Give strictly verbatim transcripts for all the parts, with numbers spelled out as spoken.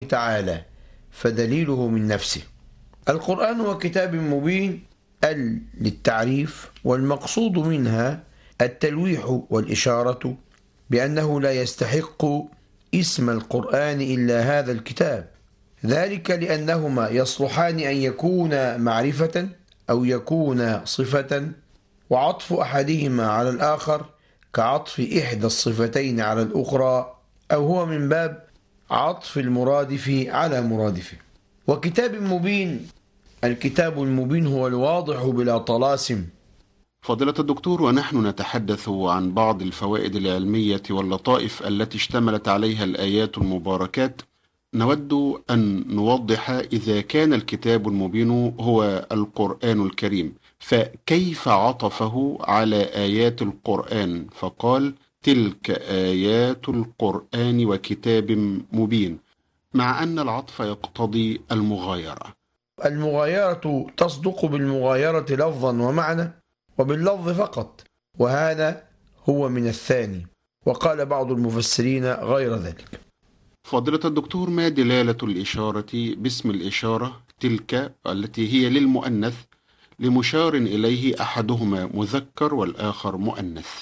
تعالى، فدليله من نفسه. القرآن وكتاب مبين ال للتعريف، والمقصود منها التلويح والإشارة بأنه لا يستحق اسم القرآن إلا هذا الكتاب، ذلك لأنهما يصلحان أن يكونا معرفة أو يكونا صفة، وعطف أحدهما على الآخر كعطف إحدى الصفتين على الأخرى، أو هو من باب عطف المرادف على مرادفه. وكتاب مبين، الكتاب المبين هو الواضح بلا طلاسم. فضيلة الدكتور، ونحن نتحدث عن بعض الفوائد العلمية واللطائف التي اشتملت عليها الآيات المباركات، نود أن نوضح إذا كان الكتاب المبين هو القرآن الكريم، فكيف عطفه على آيات القرآن فقال تلك آيات القرآن وكتاب مبين، مع أن العطف يقتضي المغايرة؟ المغايرة تصدق بالمغايرة لفظا ومعنى، وباللفظ فقط، وهذا هو من الثاني، وقال بعض المفسرين غير ذلك. فضيلة الدكتور، ما دلالة الإشارة باسم الإشارة تلك التي هي للمؤنث لمشار إليه أحدهما مذكر والآخر مؤنث؟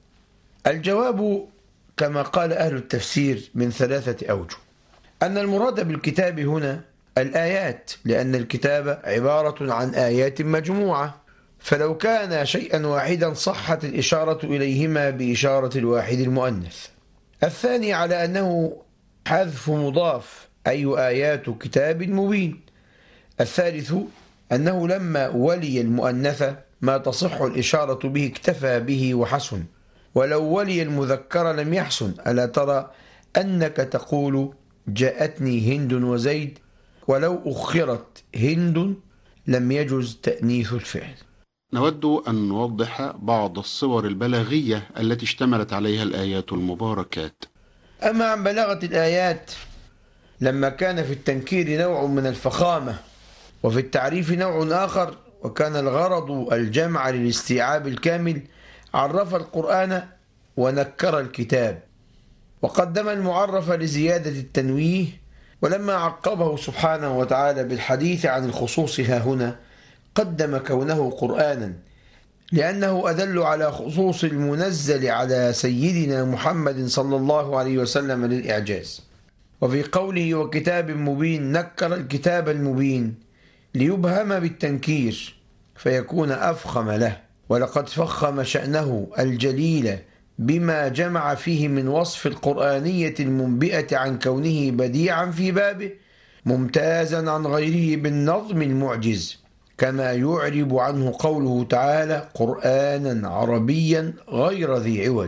الجواب كما قال أهل التفسير من ثلاثة أوجه. أن المراد بالكتاب هنا الآيات، لأن الكتاب عبارة عن آيات مجموعة، فلو كان شيئا واحدا صحت الإشارة إليهما بإشارة الواحد المؤنث. الثاني على أنه حذف مضاف، أي آيات كتاب مبين. الثالث أنه لما ولي المؤنث ما تصح الإشارة به اكتفى به وحسن، ولو ولي المذكر لم يحسن. ألا ترى أنك تقول جاءتني هند وزيد، ولو أخرت هند لم يجز تأنيث الفعل. نود أن نوضح بعض الصور البلاغية التي اشتملت عليها الآيات المباركات. أما عن بلاغة الآيات، لما كان في التنكير نوع من الفخامة وفي التعريف نوع آخر، وكان الغرض الجمع للاستيعاب الكامل، عرف القرآن ونكر الكتاب، وقدم المعرف لزيادة التنويه، ولما عقبه سبحانه وتعالى بالحديث عن الخصوص ها هنا قدم كونه قرآنا، لأنه أدل على خصوص المنزل على سيدنا محمد صلى الله عليه وسلم للإعجاز. وفي قوله وكتاب مبين نكر الكتاب المبين ليبهم بالتنكير فيكون أفخم له، ولقد فخم شأنه الجليل بما جمع فيه من وصف القرآنية المنبئة عن كونه بديعا في بابه، ممتازا عن غيره بالنظم المعجز، كما يعرب عنه قوله تعالى قرآنا عربيا غير ذي عوج،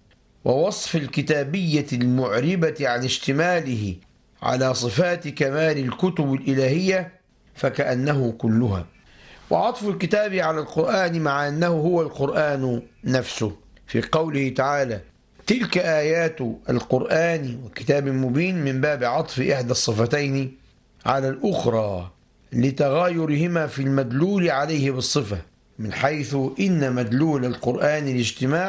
ووصف الكتابية المعربة عن اشتماله على صفات كمال الكتب الإلهية فكأنه كلها. وعطف الكتاب على القرآن مع أنه هو القرآن نفسه في قوله تعالى تلك آيات القرآن وكتاب مبين من باب عطف إحدى الصفتين على الأخرى لتغايرهما في المدلول عليه بالصفة، من حيث إن مدلول القرآن الاجتماع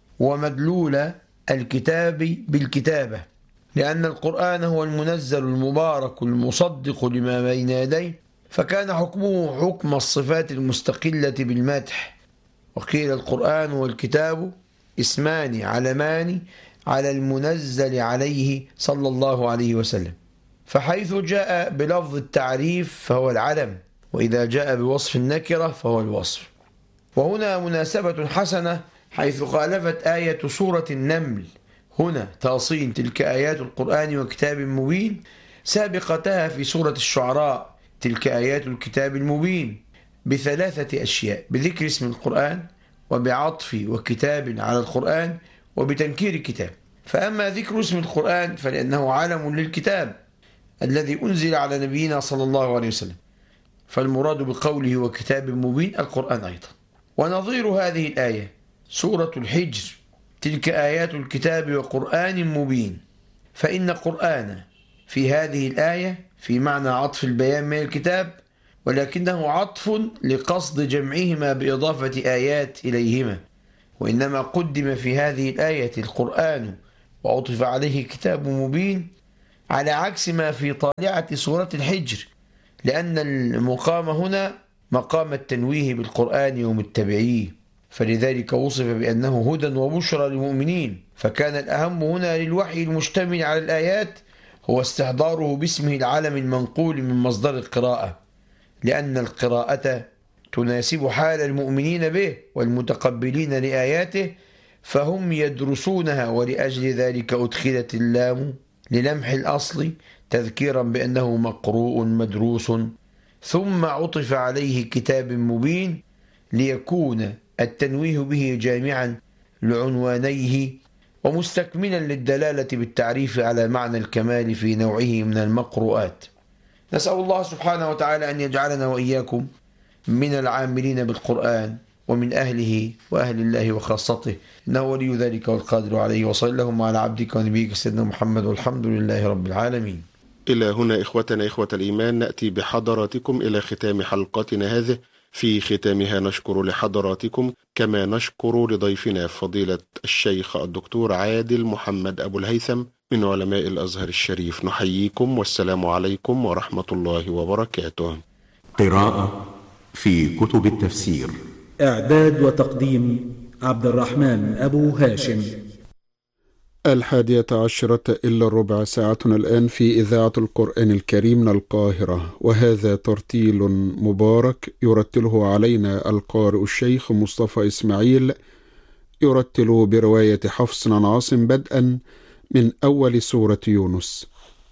ومدلول الكتاب بالكتابة، لأن القرآن هو المنزل المبارك المصدق لما بين يديه، فكان حكمه حكم الصفات المستقلة بالمدح. وقيل القرآن والكتاب اسمان علمان على المنزل عليه صلى الله عليه وسلم، فحيث جاء بلفظ التعريف فهو العلم، وإذا جاء بوصف النكرة فهو الوصف. وهنا مناسبة حسنة حيث خالفت آية سورة النمل هنا تأصيل تلك آيات القرآن وكتاب مبين سابقتها في سورة الشعراء تلك آيات الكتاب المبين بثلاثة أشياء: بذكر اسم القرآن، وبعطف وكتاب على القرآن، وبتنكير كتاب. فأما ذكر اسم القرآن فلأنه علم للكتاب الذي أنزل على نبينا صلى الله عليه وسلم، فالمراد بقوله وكتاب مبين القرآن أيضا. ونظير هذه الآية سورة الحجر تلك آيات الكتاب وقرآن مبين، فإن قرآن في هذه الآية في معنى عطف البيان من الكتاب، ولكنه عطف لقصد جمعهما بإضافة آيات إليهما، وإنما قدم في هذه الآية القرآن وعطف عليه كتاب مبين على عكس ما في طالعة سورة الحجر، لأن المقام هنا مقام التنويه بالقرآن ومتبعيه، فلذلك وصف بأنه هدى وبشرى للمؤمنين. فكان الأهم هنا للوحي المشتمل على الآيات هو استحضاره باسمه العلم المنقول من مصدر القراءة، لأن القراءة تناسب حال المؤمنين به والمتقبلين لآياته، فهم يدرسونها، ولأجل ذلك أدخلت اللام للمح الأصل تذكيرا بأنه مقروء مدروس، ثم عطف عليه كتاب مبين ليكون التنويه به جامعا لعنوانيه ومستكملا للدلالة بالتعريف على معنى الكمال في نوعه من المقروءات. نسأل الله سبحانه وتعالى أن يجعلنا وإياكم من العاملين بالقرآن ومن أهله وأهل الله وخاصته، إنه ولي ذلك والقادر عليه. وصلى اللهم على عبدك ونبيك سيدنا محمد، والحمد لله رب العالمين. إلى هنا إخوتنا إخوة الإيمان نأتي بحضراتكم إلى ختام حلقتنا هذه. في ختامها نشكر لحضراتكم كما نشكر لضيفنا فضيلة الشيخ الدكتور عادل محمد أبو الهيثم من علماء الأزهر الشريف. نحييكم والسلام عليكم ورحمة الله وبركاته. قراءة في كتب التفسير، إعداد وتقديم عبد الرحمن أبو هاشم. الحادية عشرة إلا الربع ساعتنا الآن في إذاعة القرآن الكريم من القاهرة، وهذا ترتيل مبارك يرتله علينا القارئ الشيخ مصطفى إسماعيل، يرتل برواية حفص عن عاصم بدءا من أول سورة يونس.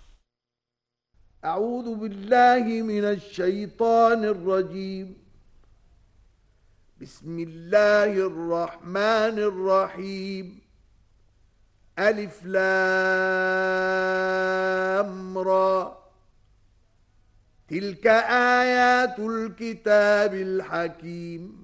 أعوذ بالله من الشيطان الرجيم. بسم الله الرحمن الرحيم. ألف لام را. تلك آيات الكتاب الحكيم.